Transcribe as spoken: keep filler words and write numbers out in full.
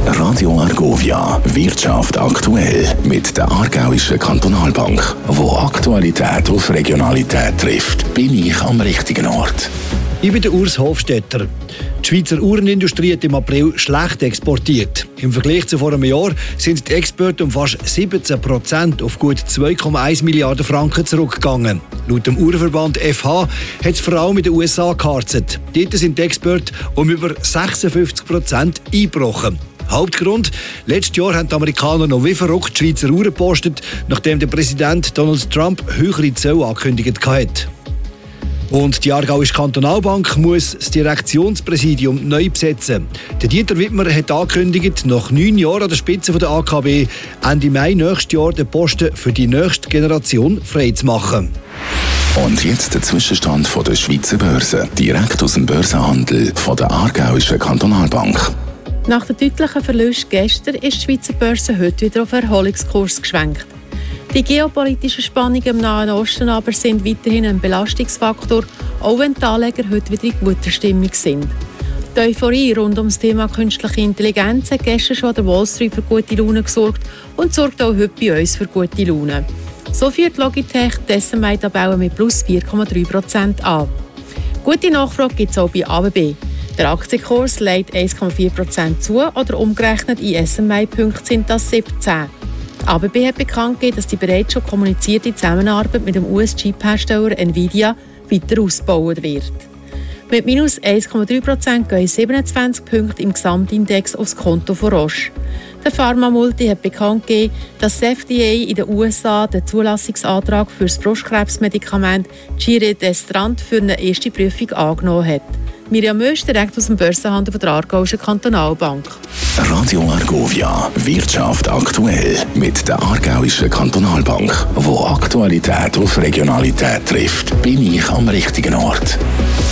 Radio Argovia, Wirtschaft aktuell mit der Aargauischen Kantonalbank. Wo Aktualität auf Regionalität trifft, bin ich am richtigen Ort. Ich bin der Urs Hofstetter. Die Schweizer Uhrenindustrie hat im April schlecht exportiert. Im Vergleich zu vor einem Jahr sind die Exporte um fast siebzehn Prozent auf gut zwei Komma eins Milliarden Franken zurückgegangen. Laut dem Uhrenverband F H hat es vor allem in den U S A geharzt. Dort sind die Exporte um über sechsundfünfzig Prozent eingebrochen. Hauptgrund: letztes Jahr haben die Amerikaner noch wie verrückt die Schweizer Uhren gepostet, nachdem der Präsident Donald Trump höhere Zölle angekündigt hat. Und die Aargauische Kantonalbank muss das Direktionspräsidium neu besetzen. Der Dieter Wittmer hat angekündigt, nach neun Jahren an der Spitze der A K B Ende Mai nächstes Jahr den Posten für die nächste Generation freizumachen. Und jetzt der Zwischenstand von der Schweizer Börse, direkt aus dem Börsenhandel von der Aargauischen Kantonalbank. Nach dem deutlichen Verlust gestern ist die Schweizer Börse heute wieder auf Erholungskurs geschwenkt. Die geopolitischen Spannungen im Nahen Osten aber sind weiterhin ein Belastungsfaktor, auch wenn die Anleger heute wieder in guter Stimmung sind. Die Euphorie rund um das Thema künstliche Intelligenz hat gestern schon an der Wall Street für gute Laune gesorgt und sorgt auch heute bei uns für gute Laune. So führt Logitech die S M I-Tabelle mit plus vier Komma drei Prozent an. Gute Nachfrage gibt es auch bei A B B. Der Aktienkurs legt eins Komma vier Prozent zu oder umgerechnet in S M I-Punkten sind das siebzehn. A B B hat bekannt gegeben, dass die bereits schon kommunizierte Zusammenarbeit mit dem U S-Chip-Hersteller Nvidia weiter ausgebaut wird. Mit minus eins Komma drei Prozent gehen siebenundzwanzig Punkte im Gesamtindex aufs Konto von Roche. Der Pharma-Multi hat bekannt gegeben, dass das F D A in den U S A den Zulassungsantrag für das Brustkrebsmedikament Giredestrant für eine erste Prüfung angenommen hat. Miriam Mösch, direkt aus dem Börsenhandel der Aargauischen Kantonalbank. Radio Argovia, Wirtschaft aktuell mit der Aargauischen Kantonalbank. Wo Aktualität auf Regionalität trifft, bin ich am richtigen Ort.